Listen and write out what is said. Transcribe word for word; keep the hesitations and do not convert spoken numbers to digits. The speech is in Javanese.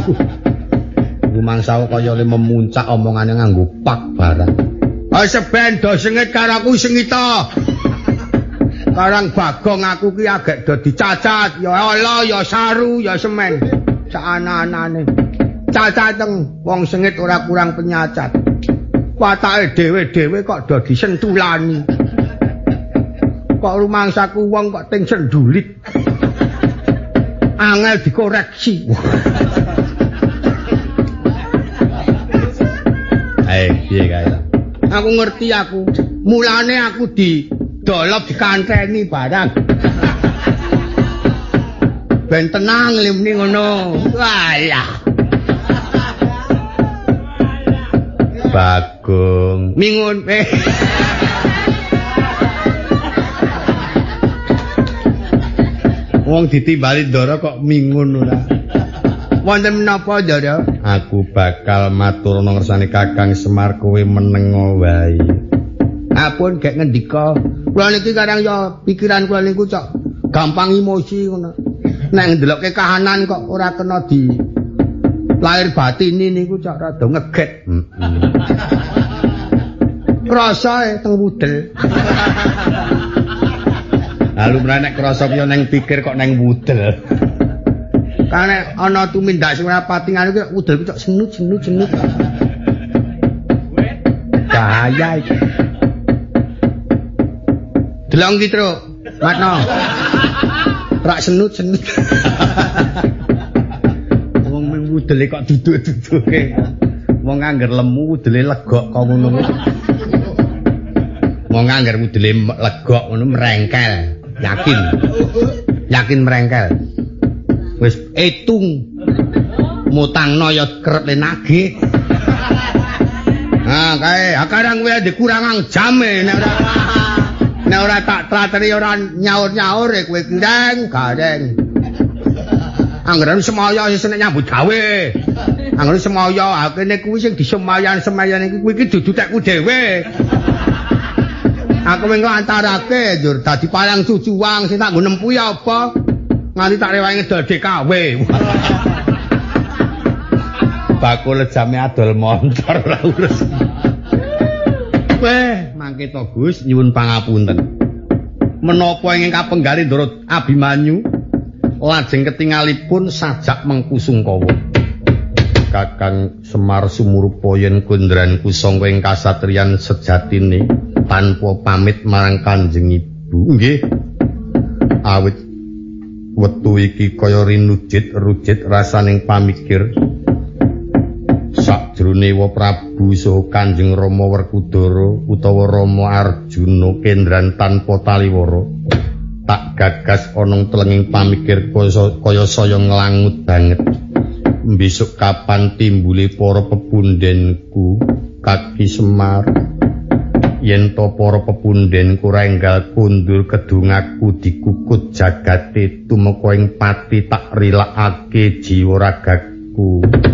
Rumangsa kaya le memuncak omongane nganggo pak barang. Ah seben do sengit karo aku sengita. Karang Bagong aku ki agek do dicacat, ya ala ya saru ya semen. Saana-anane. Cacateng wong sengit ora kurang penyacat. Watake dhewe-dhewe kok do disentulani. Kok rumangsaku wong kok ting sendulit. Angel dikoreksi. Eh, piye kae? Aku ngerti aku. Mulane aku di dolop dikanteni barang. Ben tenang limni ngono. Walah. Bagong. Mingun. Eh. Wong ditimbali ndara kok mingun ora. Wonten menapa, Ndara? Aku bakal matur ana ngersane Kakang Semar kowe menengo wae. Apun gek ngendika. Kula niki kadang ya pikiran kula niku cok gampang emosi ngono. Nek ndelokke kahanan kok ora kena di lahir batin niku cok rada ngeget. Heeh. Krasae teng wudel. Lalu menek krasa piye neng pikir kok neng wudel. Karena ana tumindak sing ora pati ngono ki wudel cok senut-senut-senut. Bahaya iki. Delong ki, Truk. Matno. Rak senut-senut. Wong mung wudele kok duduk-duduke. Wong angger lemu wudele legok kok ngono. Wong angger wudele legok ngono merengkel. Yakin. Yakin merengkel. Wis etung. Mutangno ya kerep le nagih. Nah, kae akarang kowe dikurangang jame nek ora nek ora tak trateri ora nyaur-nyaur e kowe gendeng, gareng. Anggeran semaya sing seneng nyambut gawe. Anggeran semaya kene kuwi sing disemayan-semayan iki kuwi iki dudu tekku dhewe. Aku mengko antarake njur dadi palang cucuwang sing tak nggo nempuhi apa? Nganti tak rewangi ngedol D K W. Bakul jame adol montor ora urus. Weh, mangke to Gus nyuwun pangapunten. Menapa ingkang kapenggali Ndara Abimanyu lajeng ketingalipun sajak Mengku Sungkawa. Kakang Semar sumurupa yen kundranku sangka ing kasatriyan sejatine tanpa pamit marang Kanjeng Ibu. Nggih. Awit wektu iki kaya rinujit-rujit rasaning pamikir sakjroning Wa Prabu saha Kanjeng Rama Werkudara utawa Rama Arjuna kendran tanpa taliwara tak gagas ana telenging pamikir kaya saya nglangut banget besok kapan timbule para pepundhenku Kaki Semar yen to para pepundhenku renggal kundur kedungaku dikukut jagate tumeka ing pati tak rilakake jiwa ragaku.